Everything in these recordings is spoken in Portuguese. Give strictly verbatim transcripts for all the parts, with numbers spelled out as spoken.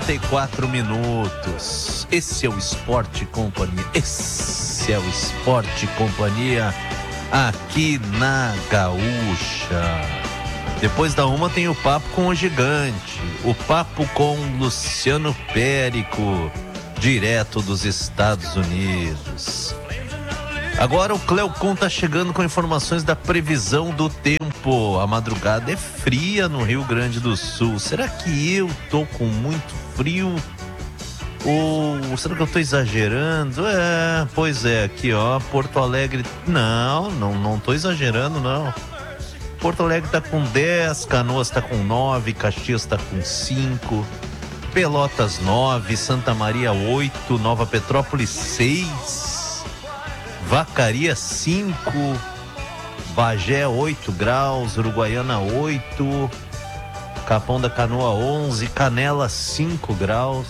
quarenta e quatro minutos. Esse é o Esporte Companhia. Esse é o Esporte Companhia aqui na Gaúcha. Depois da uma tem o papo com o gigante. O papo com Luciano Périco, direto dos Estados Unidos. Agora o Cleocon tá chegando com informações da previsão do tempo. A madrugada é fria no Rio Grande do Sul. Será que eu tô com muito frio? Ou será que eu tô exagerando? É, pois é, aqui ó, Porto Alegre. Não, não, não tô exagerando não. Porto Alegre tá com dez, Canoas tá com nove, Caxias tá com cinco, Pelotas nove, Santa Maria oito, Nova Petrópolis seis, Vacaria cinco, Bagé oito graus, Uruguaiana oito, Capão da Canoa onze, Canela cinco graus,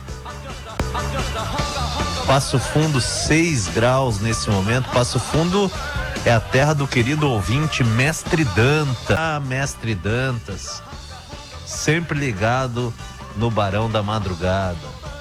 Passo Fundo seis graus nesse momento. Passo Fundo é a terra do querido ouvinte Mestre Dantas. Ah, Mestre Dantas, sempre ligado no Barão da Madrugada.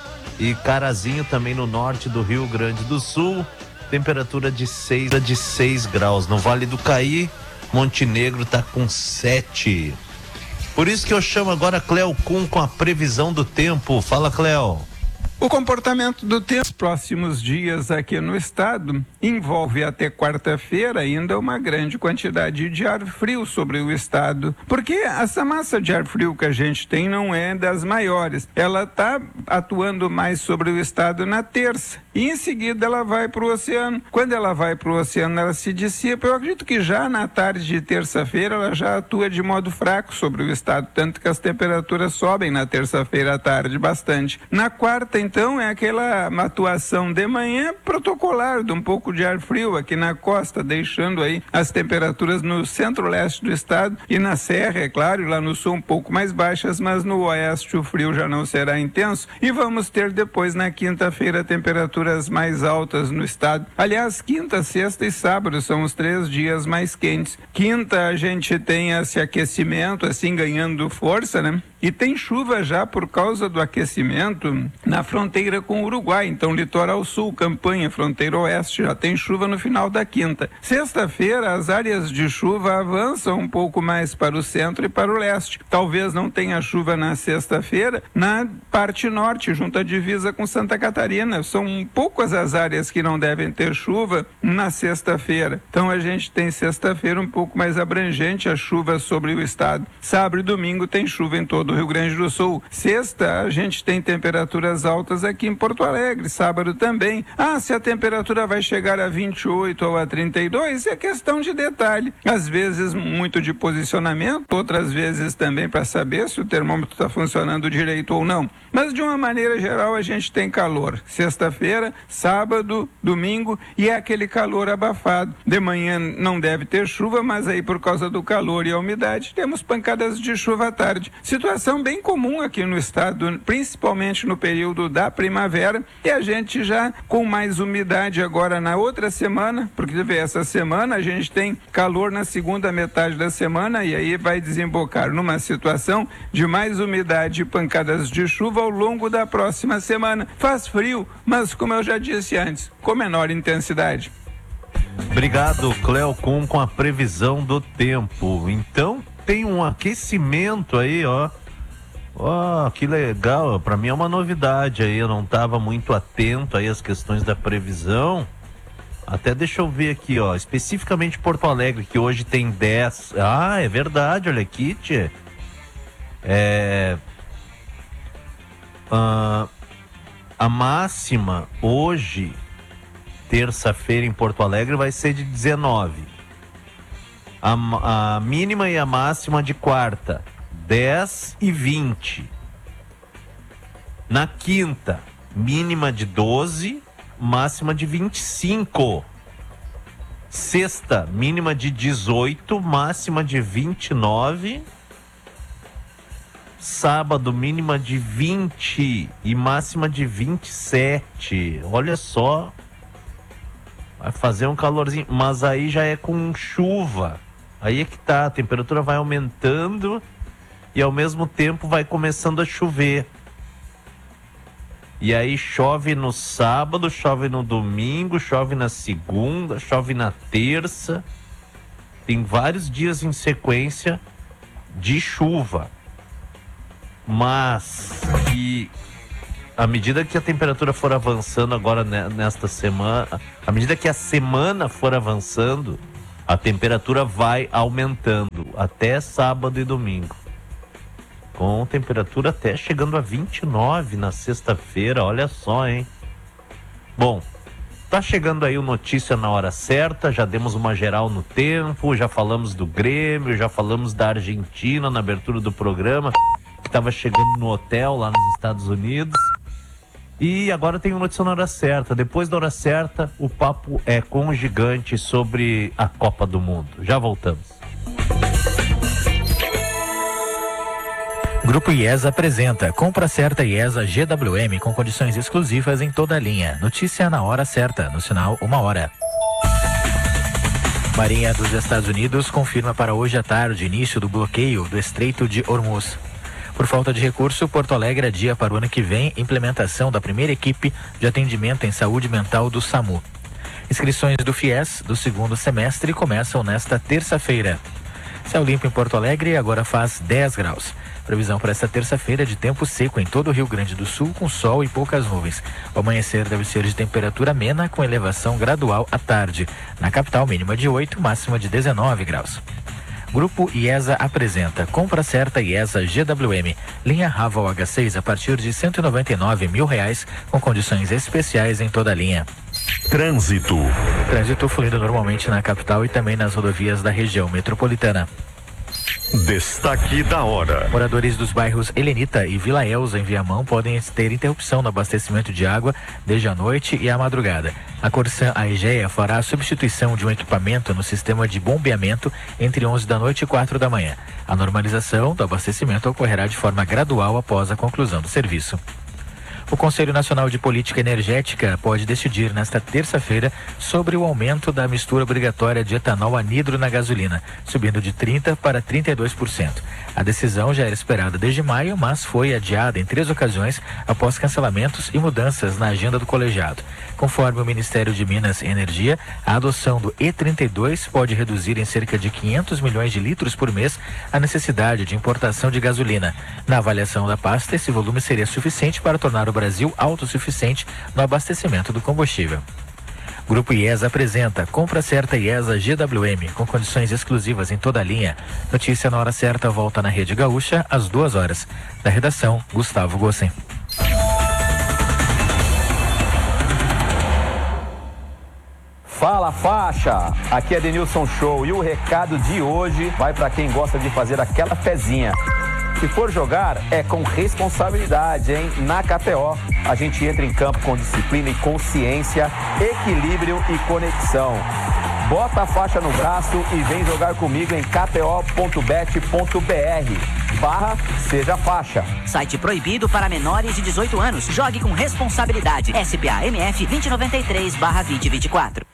E Carazinho também no norte do Rio Grande do Sul, temperatura de seis, de seis graus. No Vale do Caí, Montenegro tá com sete. Por isso que eu chamo agora Cleo Kuhn com a previsão do tempo. Fala, Cleo. O comportamento do tempo nos próximos dias aqui no estado envolve até quarta-feira ainda uma grande quantidade de ar frio sobre o estado, porque essa massa de ar frio que a gente tem não é das maiores. Ela está atuando mais sobre o estado na terça e em seguida ela vai para o oceano. Quando ela vai para o oceano, ela se dissipa. Eu acredito que já na tarde de terça-feira ela já atua de modo fraco sobre o estado, tanto que as temperaturas sobem na terça-feira à tarde bastante. Na quarta, então, é aquela atuação de manhã protocolar de um pouco de ar frio aqui na costa, deixando aí as temperaturas no centro-leste do estado e na serra, é claro, e lá no sul um pouco mais baixas, mas no oeste o frio já não será intenso e vamos ter depois na quinta-feira temperaturas mais altas no estado. Aliás, quinta, sexta e sábado são os três dias mais quentes. Quinta a gente tem esse aquecimento assim ganhando força, né? E tem chuva já por causa do aquecimento na fronteira com o Uruguai. Então, litoral sul, Campanha, fronteira oeste, já tem chuva no final da quinta. Sexta-feira, as áreas de chuva avançam um pouco mais para o centro e para o leste. Talvez não tenha chuva na sexta-feira, na parte norte, junto à divisa com Santa Catarina. São poucas as áreas que não devem ter chuva na sexta-feira. Então, a gente tem sexta-feira um pouco mais abrangente a chuva sobre o estado. Sábado e domingo tem chuva em todo o Rio Grande do Sul. Sexta, a gente tem temperaturas altas aqui em Porto Alegre, sábado também. Ah, se a temperatura vai chegar a vinte e oito ou a trinta e dois, é questão de detalhe. Às vezes muito de posicionamento, outras vezes também para saber se o termômetro está funcionando direito ou não. Mas de uma maneira geral a gente tem calor. Sexta-feira, sábado, domingo e é aquele calor abafado. De manhã não deve ter chuva, mas aí por causa do calor e a umidade temos pancadas de chuva à tarde. Situação bem comum aqui no estado, principalmente no período da primavera, e a gente já com mais umidade agora na outra semana, porque essa semana a gente tem calor na segunda metade da semana e aí vai desembocar numa situação de mais umidade e pancadas de chuva ao longo da próxima semana. Faz frio, mas como eu já disse antes, com menor intensidade. Obrigado, Cleo Kuhn, com a previsão do tempo. Então tem um aquecimento aí, ó. Ó, oh, que legal, para mim é uma novidade aí, eu não estava muito atento aí às questões da previsão. Até deixa eu ver aqui, ó, especificamente Porto Alegre, que hoje tem dez. Ah, é verdade, olha aqui, tchê. É... Ah, a máxima hoje, terça-feira em Porto Alegre, vai ser de dezenove. A, a mínima e a máxima de quarta, dez e vinte. Na quinta, mínima de doze, máxima de vinte e cinco. Sexta, mínima de dezoito, máxima de vinte e nove. Sábado, mínima de vinte e máxima de vinte e sete. Olha só, vai fazer um calorzinho, mas aí já é com chuva. Aí é que tá, a temperatura vai aumentando e ao mesmo tempo vai começando a chover. E aí chove no sábado, chove no domingo, chove na segunda, chove na terça. Tem vários dias em sequência de chuva. Mas que à medida que a temperatura for avançando agora nesta semana, à medida que a semana for avançando, a temperatura vai aumentando até sábado e domingo. Com temperatura até chegando a vinte e nove na sexta-feira, olha só, hein? Bom, tá chegando aí o Notícia na Hora Certa, já demos uma geral no tempo, já falamos do Grêmio, já falamos da Argentina na abertura do programa, que estava chegando no hotel lá nos Estados Unidos. E agora tem o Notícia na Hora Certa. Depois da Hora Certa, o papo é com o Gigante sobre a Copa do Mundo. Já voltamos. Grupo IESA apresenta Compra Certa IESA G W M com condições exclusivas em toda a linha. Notícia na Hora Certa, no sinal uma hora. Marinha dos Estados Unidos confirma para hoje à tarde início do bloqueio do Estreito de Hormuz. Por falta de recurso, Porto Alegre adia para o ano que vem implementação da primeira equipe de atendimento em saúde mental do SAMU. Inscrições do FIES do segundo semestre começam nesta terça-feira. Céu limpo em Porto Alegre agora faz dez graus. Previsão para esta terça-feira de tempo seco em todo o Rio Grande do Sul, com sol e poucas nuvens. O amanhecer deve ser de temperatura amena, com elevação gradual à tarde. Na capital, mínima de oito, máxima de dezenove graus. Grupo IESA apresenta Compra Certa IESA G W M. Linha Raval H seis a partir de cento e noventa e nove mil reais, com condições especiais em toda a linha. Trânsito. Trânsito fluindo normalmente na capital e também nas rodovias da região metropolitana. Destaque da hora. Moradores dos bairros Helenita e Vila Elza, em Viamão, podem ter interrupção no abastecimento de água desde a noite e a madrugada. A Corsan Aegea fará a substituição de um equipamento no sistema de bombeamento entre onze da noite e quatro da manhã. A normalização do abastecimento ocorrerá de forma gradual após a conclusão do serviço. O Conselho Nacional de Política Energética pode decidir nesta terça-feira sobre o aumento da mistura obrigatória de etanol anidro na gasolina, subindo de trinta por cento para trinta e dois por cento. A decisão já era esperada desde maio, mas foi adiada em três ocasiões após cancelamentos e mudanças na agenda do colegiado. Conforme o Ministério de Minas e Energia, a adoção do E trinta e dois pode reduzir em cerca de quinhentos milhões de litros por mês a necessidade de importação de gasolina. Na avaliação da pasta, esse volume seria suficiente para tornar o Brasil autossuficiente no abastecimento do combustível. Grupo IESA apresenta Compra Certa IESA G W M, com condições exclusivas em toda a linha. Notícia na Hora Certa volta na Rede Gaúcha às duas horas. Da redação, Gustavo Gossen. Fala faixa, aqui é Denilson Show e o recado de hoje vai para quem gosta de fazer aquela fezinha. Se for jogar, é com responsabilidade, hein? Na K T O, a gente entra em campo com disciplina e consciência, equilíbrio e conexão. Bota a faixa no braço e vem jogar comigo em k t o ponto bet ponto b r barra seja faixa. Site proibido para menores de dezoito anos. Jogue com responsabilidade. S P A M F vinte e noventa e três barra vinte e vinte e quatro.